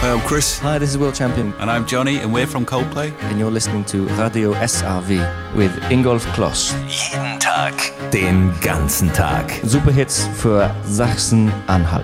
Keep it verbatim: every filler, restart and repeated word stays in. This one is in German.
Hi, I'm Chris. Hi, this is World Champion. And I'm Johnny, and we're from Coldplay. And you're listening to Radio S R W with Ingolf Kloss. Jeden Tag, den ganzen Tag. Superhits für Sachsen-Anhalt.